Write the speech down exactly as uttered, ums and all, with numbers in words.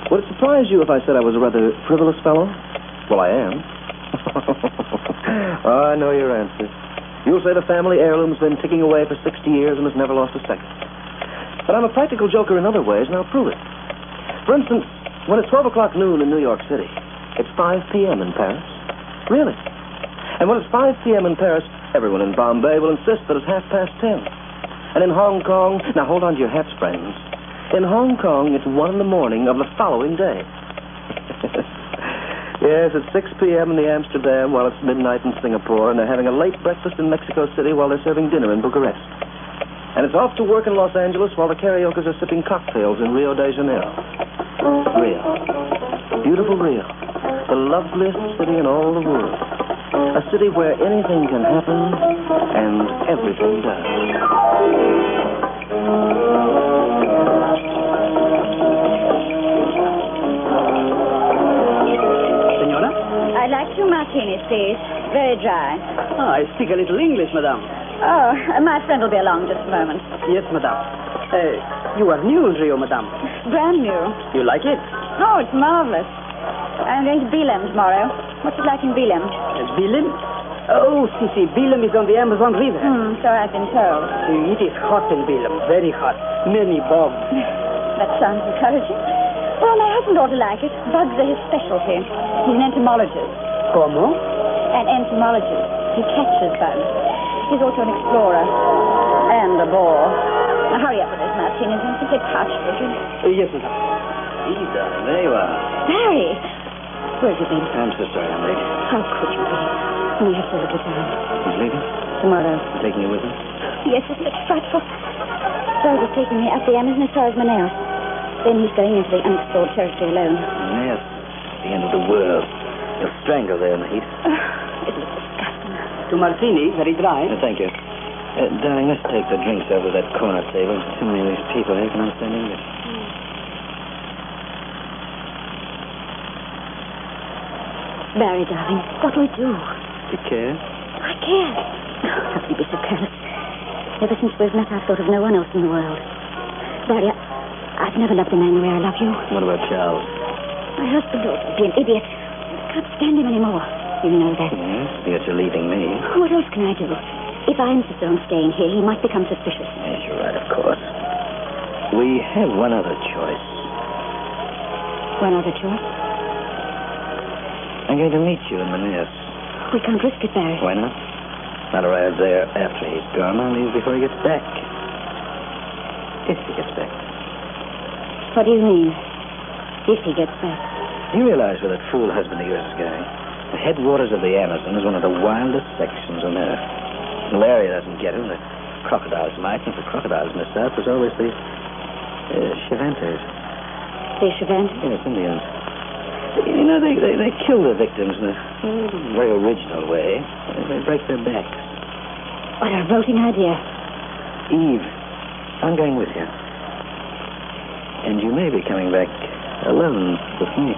Would it surprise you if I said I was a rather frivolous fellow? Well, I am. Oh, I know your answer. You'll say the family heirloom's been ticking away for sixty years and has never lost a second. But I'm a practical joker in other ways, and I'll prove it. For instance, when it's twelve o'clock noon in New York City, it's five p.m. in Paris. Really. And when it's five p.m. in Paris, everyone in Bombay will insist that it's half past ten. And in Hong Kong, now hold on to your hats, friends. In Hong Kong, it's one in the morning of the following day. Yes, it's six p.m. in the Amsterdam while it's midnight in Singapore, and they're having a late breakfast in Mexico City while they're serving dinner in Bucharest. And it's off to work in Los Angeles while the karaokers are sipping cocktails in Rio de Janeiro. Rio. Beautiful Rio. The loveliest city in all the world. A city where anything can happen and everything does. Senora? I'd like two martinis, please. Very dry. Ah, I speak a little English, madame. Oh, uh, my friend will be along just a moment. Yes, madame. Uh, you are new in Rio, madame. Brand new. You like it? Oh, it's marvelous. I'm going to Belem tomorrow. What's it like in Belem? Uh, Belem? Oh, see, see, Belem is on the Amazon River. Hmm, so I've been told. Uh, It is hot in Belem, very hot. Many bugs. That sounds encouraging. Well, my husband ought to like it. Bugs are his specialty. He's an entomologist. Como? An entomologist. He catches bugs. He's also an explorer. And a bore. Now, hurry up with those martinis. I'm simply parched, Richard. Uh, yes, madame. Easy, darling. There you are. Barry! Where have you been? I'm so sorry I'm late. How could you be? We have so little time. He's leaving? Tomorrow. I'm taking you with him? Yes, isn't it frightful? Charles is taking me up the Amazon as far as Manaus. Then he's going into the unexplored territory alone. Yes. The end of the world. You'll strangle there in the heat. Uh, it looks disgusting. Two martini, very dry. Uh, thank you. Uh, darling, let's take the drinks over that corner table. Too many of these people here can understand English. Barry, darling, what do we do? You care? I care. How can you be so careless? Ever since we've met, I've thought of no one else in the world. Barry, I, I've never loved a man the way I love you. What about Charles? My husband ought to be an idiot. I can't stand him anymore. You know that. Yes, because you're leaving me. What else can I do? If I insist on staying here, he might become suspicious. Yes, you're right, of course. We have one other choice. One other choice? I'm going to meet you in Manaus. We can't risk it, Barry. Why not? I'll arrive there after he's gone. I'll leave before he gets back. If he gets back. What do you mean? If he gets back? You realize where that fool husband of yours is going? The headwaters of the Amazon is one of the wildest sections on Earth. Malaria doesn't get him. The crocodiles might. And if the crocodiles miss out, there's always the uh, Chivantes. The Chivantes? Yes, Indians. You know, they, they, they kill their victims in a very original way. They break their backs. What a revolting idea. Eve, I'm going with you. And you may be coming back alone with me.